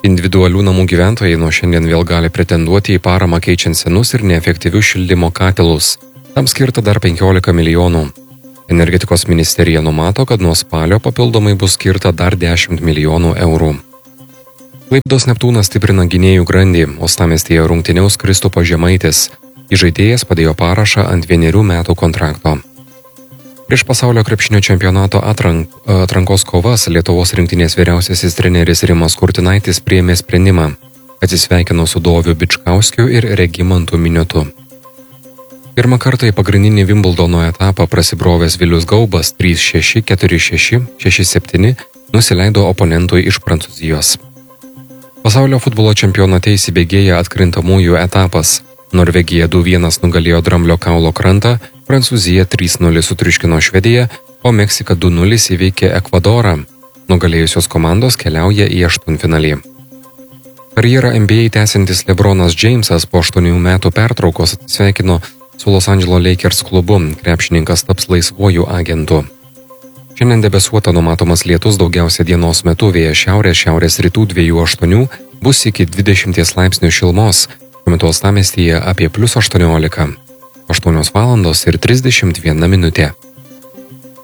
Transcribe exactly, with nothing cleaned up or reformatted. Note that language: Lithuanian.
Individualių namų gyventojai nuo šiandien vėl gali pretenduoti į paramą keičiant senus ir neefektyvius šildymo katilus. Tam skirta dar penkiolika milijonų. Energetikos ministerija numato, kad nuo spalio papildomai bus skirta dar dešimt milijonų eurų. Klaipėdos Neptūnas stiprina gynėjų grandį, uostamiestyje rungtyniaus Kristupas Žemaitis. Įžaidėjas padėjo parašą ant vienerių metų kontrakto. Prieš pasaulio krepšinio čempionato atrank, atrankos kovas Lietuvos rinktinės vyriausiasis treneris Rimas Kurtinaitis priėmė sprendimą, atsisveikino su Doviu Bičkauskiu ir Regimantu Miniotu. Pirmą kartą į pagrindinį Vimbldono etapą prasibrovęs Vilius Gaubas trys šeši, keturi šeši, šeši septyni nusileido oponentui iš Prancūzijos. Pasaulio futbolo čempionate įsibėgėja atkrintamųjų etapas. Norvegija du vienas nugalėjo Dramblio kaulo krantą, Prancūzija trys nulis sutriuškino Švediją, o Meksika du nulis įveikė Ekvadorą. Nugalėjusios komandos keliauja į aštuntfinalį. Karjerą N B A tęsiantis LeBronas Jamesas po aštuonių metų pertraukos atsisveikino su Los Angeles Lakers klubu, krepšininkas taps laisvuoju agentu. Šiandien debesuota numatomas lietus, daugiausia dienos metu vėjas šiaurės šiaurės rytų dviejų aštuonių, bus iki dvidešimties laipsnių šilumos, šiuo metu uostamiestyje apie plius aštuoniolika. aštuonios valandos ir trisdešimt viena minutė.